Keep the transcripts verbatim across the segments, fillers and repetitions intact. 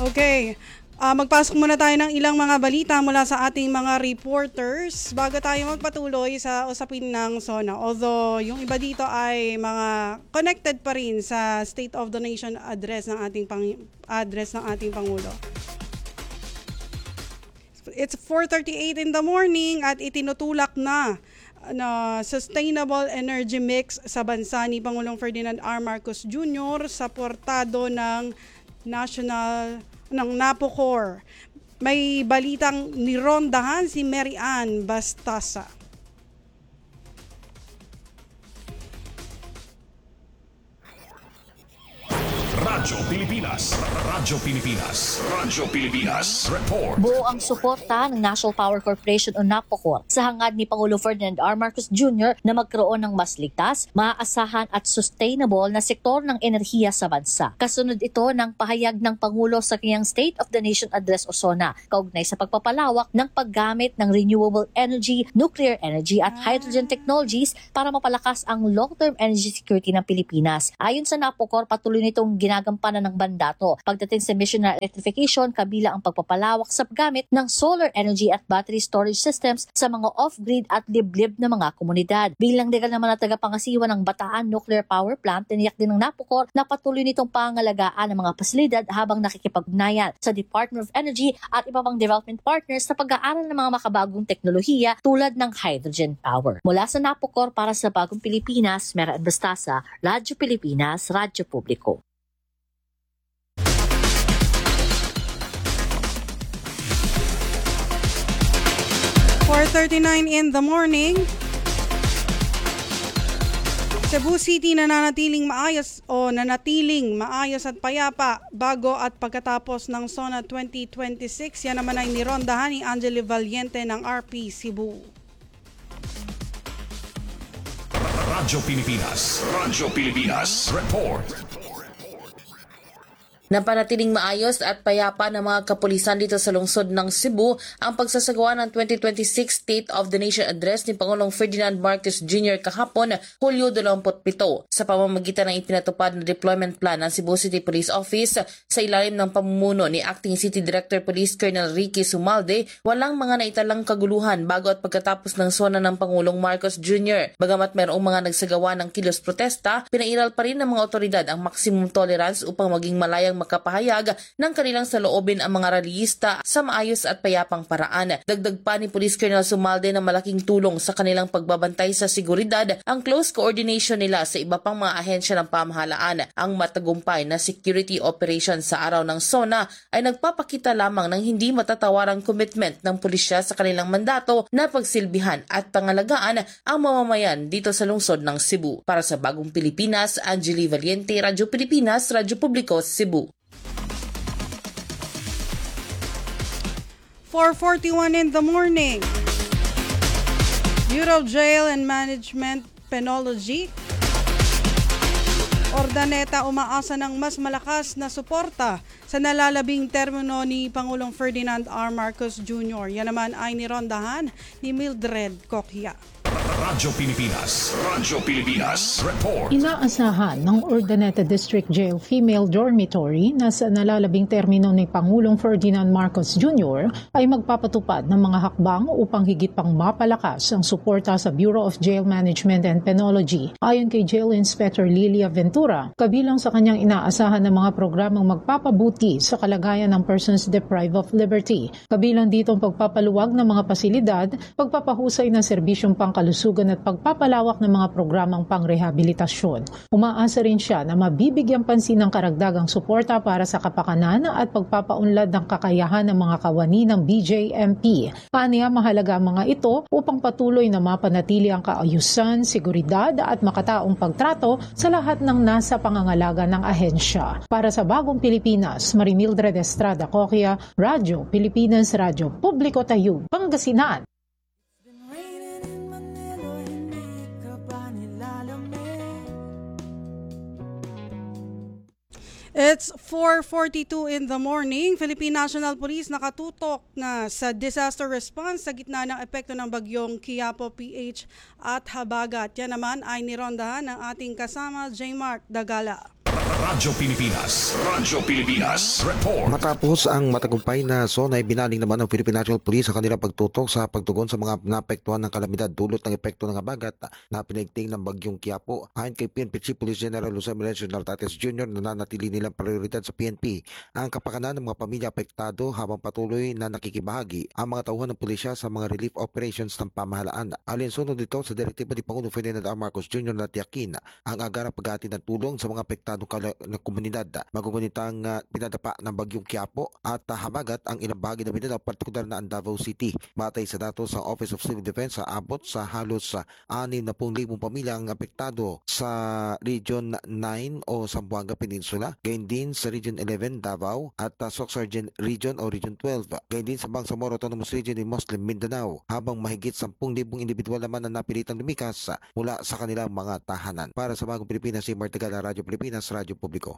Okay. Ah, magpasok muna tayo ng ilang mga balita mula sa ating mga reporters bago tayo magpatuloy sa usapin ng SONA. Although yung iba dito ay mga connected pa rin sa State of the Nation address ng ating pang- address ng ating Pangulo. It's four thirty-eight in the morning at itinutulak na na sustainable energy mix sa bansa ni Pangulong Ferdinand R. Marcos Junior sa portado ng National ng NAPOCOR. May balitang nirondahan si Mary Ann Bastasa. Radyo Pilipinas, Radyo Pilipinas, Radyo Pilipinas, report. Buo ang suporta ng National Power Corporation o NAPOCOR sa hangad ni Pangulo Ferdinand R. Marcos Junior na magkaroon ng mas ligtas, maaasahan at sustainable na sektor ng enerhiya sa bansa. Kasunod ito ng pahayag ng Pangulo sa kanyang State of the Nation Address o SONA, kaugnay sa pagpapalawak ng paggamit ng renewable energy, nuclear energy at hydrogen technologies para mapalakas ang long-term energy security ng Pilipinas. Ayon sa NAPOCOR, patuloy nitong ginagampanan ng mandato pagdating sa mission na electrification, kabilang ang pagpapalawak sa paggamit ng solar energy at battery storage systems sa mga off-grid at liblib na mga komunidad. Bilang legal naman na tagapangasiwa ng Bataan Nuclear Power Plant, tiniyak din ng NAPOCOR na patuloy nitong pangalagaan ng mga pasilidad habang nakikipag-ugnayan sa Department of Energy at iba pang development partners sa pag-aaral ng mga makabagong teknolohiya tulad ng hydrogen power. Mula sa NAPOCOR para sa Bagong Pilipinas, Mera Bastasa, Radyo Pilipinas, Radyo Publiko. four thirty-nine in the morning. Cebu City nananatiling maayos o nanatiling maayos at payapa bago at pagkatapos ng SONA twenty twenty-six. Yan naman ay nirondahan ni Angeli Valiente ng R P Cebu. Radyo Pilipinas, Radyo Pilipinas, report. Napanatiling maayos at payapa ng mga kapulisan dito sa lungsod ng Cebu ang pagsasagawa ng twenty twenty-six State of the Nation Address ni Pangulong Ferdinand Marcos Junior kahapon, Hulyo dalawampu't-pito, sa pamamagitan ng ipinatupad na deployment plan ng Cebu City Police Office sa ilalim ng pamumuno ni Acting City Director Police Colonel Ricky Sumalde. Walang mga naitalang kaguluhan bago at pagkatapos ng SONA ng Pangulong Marcos Junior Bagamat mayroong mga nagsagawa ng kilos protesta, pinairal pa rin ng mga otoridad ang maximum tolerance upang maging malayang makapahayag ng kanilang saloobin ang mga rallyista sa maayos at payapang paraan. Dagdag pa ni Police Colonel Sumalde na malaking tulong sa kanilang pagbabantay sa seguridad ang close coordination nila sa iba pang mga ahensya ng pamahalaan. Ang matagumpay na security operation sa araw ng SONA ay nagpapakita lamang ng hindi matatawarang commitment ng pulisya sa kanilang mandato na pagsilbihan at pangalagaan ang mamamayan dito sa lungsod ng Cebu. Para sa Bagong Pilipinas, Angeli Valiente, Radyo Pilipinas, Radyo Publiko, Cebu. four forty-one in the morning. Bureau of Jail and Management Penology Ordaneta umaasa ng mas malakas na suporta sa nalalabing termino ni Pangulong Ferdinand R. Marcos Junior Yan naman ay nirondahan ni Mildred Coquia. Radyo Pilipinas, Radyo Pilipinas, report. Inaasahan ng Urdaneta District Jail Female Dormitory na sa nalalabing termino ni Pangulong Ferdinand Marcos Junior ay magpapatupad ng mga hakbang upang higit pang mapalakas ang suporta sa Bureau of Jail Management and Penology. Ayon kay Jail Inspector Lilia Ventura, kabilang sa kanyang inaasahan ng mga programang magpapabuti sa kalagayan ng persons deprived of liberty. Kabilang dito ang pagpapaluwag ng mga pasilidad, pagpapahusay ng serbisyong pangkalusugan at pagpapalawak ng mga programang pangrehabilitasyon. Umaasa rin siya na mabibigyan pansin ng karagdagang suporta para sa kapakanan at pagpapaunlad ng kakayahan ng mga kawani ng B J M P. Aniya mahalaga ang mga ito upang patuloy na mapanatili ang kaayusan, seguridad at makataong pagtrato sa lahat ng nasa pangangalaga ng ahensya. Para sa Bagong Pilipinas, Marimildred Estrada Coquia, Radyo Pilipinas, Radyo Publiko Tayug, Pangasinan. It's four forty-two in the morning. Philippine National Police nakatutok na sa disaster response sa gitna ng epekto ng bagyong Quiapo P H at Habagat. Yan naman ay nirondahan ng ating kasama J. Mark Dagala. Radyo Pilipinas. Radyo Pilipinas. Report. Matapos ang matagumpay na SONA ay binaling naman ng Philippine National Police sa kanilang pagtutok sa pagtugon sa mga naapektuhan ng kalamidad dulot ng epekto ng habagat na pinigting ng bagyong Quiapo. Ayon kay P N P Chief Police General Jose Melencio Nartates Junior, nananatili nilang prioridad sa P N P ang kapakanan ng mga pamilya apektado habang patuloy na nakikibahagi ang mga tauhan ng pulisya sa mga relief operations ng pamahalaan. Alinsunod dito sa direktiba ni Pangulong Ferdinand R. Marcos Junior na tiyakin ang agarang paghatid ng tulong sa mga apektadong kala- na komunidad. Magugunitang uh, pinadapa ng bagyong Quiapo at uh, habagat ang ilang bahagi ng Mindanao, partikular na ang Davao City. Batay sa datos sa Office of Civil Defense, sa abot sa halos uh, anim na libong pamilyang apektado sa Region nine o Zamboanga Peninsula, gayon din sa Region eleven Davao at uh, Soxargen Region o Region twelve, gayon din sa Bangsamoro Autonomous Region in Muslim Mindanao, habang mahigit ten libong individual naman ang napilitang lumikas uh, mula sa kanilang mga tahanan. Para sa Bagong Pilipinas, si Martigala, Radyo Pilipinas, Radyo Publiko.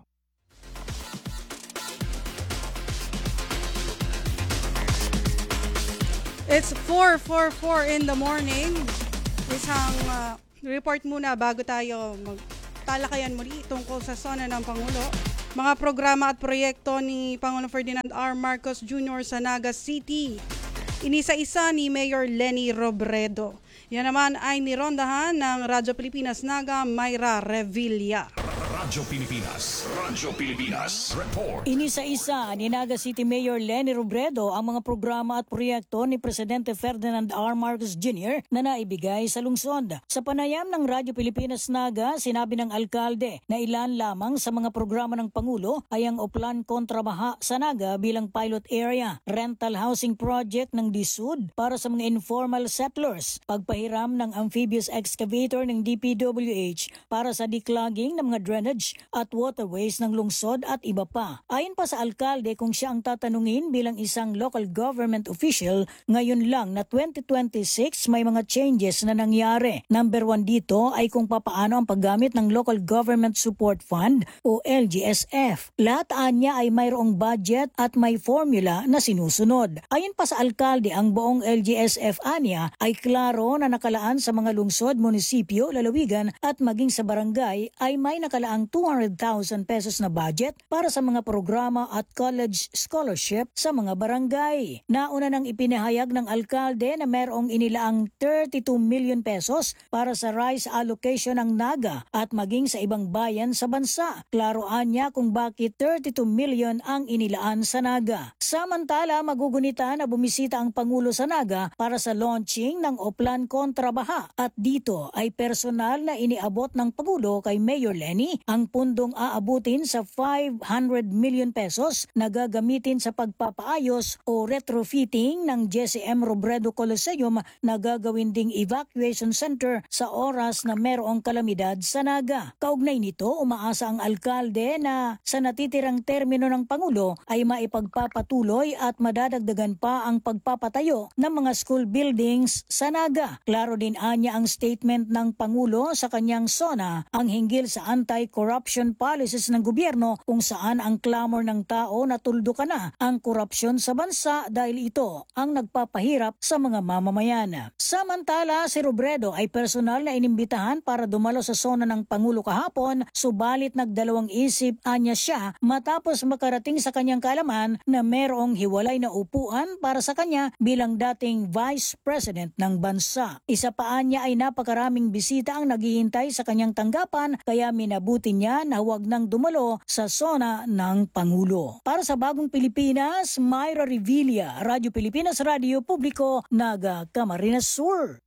It's four forty-four in the morning. Isang uh, report muna bago tayo magtalakayan muli tungkol sa SONA ng Pangulo. Mga programa at proyekto ni Pangulong Ferdinand R. Marcos Junior sa Naga City. Inisa-isa ni Mayor Leni Robredo. Yan naman ay nirondahan ng Radyo Pilipinas Naga Mayra Revilla. Radyo Pilipinas. Radyo Pilipinas. Report. Inisa-isa ni Naga City Mayor Leni Robredo ang mga programa at proyekto ni Presidente Ferdinand R. Marcos Junior na naibigay sa lungsod. Sa panayam ng Radyo Pilipinas Naga, sinabi ng alkalde na ilan lamang sa mga programa ng Pangulo ay ang Oplan kontra Baha sa Naga bilang pilot area, rental housing project ng D S U D para sa mga informal settlers, pagpahiram ng amphibious excavator ng D P W H para sa declogging ng mga drainage at waterways ng lungsod at iba pa. Ayon pa sa alkalde, kung siya ang tatanungin bilang isang local government official, ngayon lang na twenty twenty-six may mga changes na nangyari. Number one dito ay kung papaano ang paggamit ng Local Government Support Fund o L G S F. Lahat anya ay mayroong budget at may formula na sinusunod. Ayon pa sa alkalde, ang buong L G S F anya ay klaro na nakalaan sa mga lungsod, munisipyo, lalawigan at maging sa barangay ay may nakalaang two hundred thousand pesos na budget para sa mga programa at college scholarship sa mga barangay. Nauna nang ipinahayag ng alkalde na mayroong inilaang thirty-two million pesos para sa rice allocation ng Naga at maging sa ibang bayan sa bansa. Klaroan niya kung bakit thirty-two million ang inilaan sa Naga. Samantala, magugunita na bumisita ang Pangulo sa Naga para sa launching ng Oplan kontra Baha at dito ay personal na iniabot ng Pangulo kay Mayor Leni ang pundong aabutin sa five hundred million pesos na gagamitin sa pagpapaayos o retrofitting ng J C M Robredo Coliseum na gagawin ding evacuation center sa oras na merong kalamidad sa Naga. Kaugnay nito, umaasa ang alkalde na sa natitirang termino ng Pangulo ay maipagpapatuloy at madadagdagan pa ang pagpapatayo ng mga school buildings sa Naga. Klaro din anya ang statement ng Pangulo sa kanyang SONA ang hinggil sa anti-corruption policies ng gobyerno kung saan ang clamor ng tao na tuldukan na ang korupsyon sa bansa dahil ito ang nagpapahirap sa mga mamamayan. Samantala, si Robredo ay personal na inimbitahan para dumalo sa SONA ng Pangulo kahapon, subalit nagdalawang isip anya siya matapos makarating sa kanyang kaalaman na merong hiwalay na upuan para sa kanya bilang dating Vice President ng bansa. Isa pa anya ay napakaraming bisita ang naghihintay sa kanyang tanggapan kaya minabuti niya na huwag nang dumalo sa SONA ng Pangulo. Para sa Bagong Pilipinas, Mayra Revilla, Radyo Pilipinas, Radyo Publiko, Naga, Camarines Sur.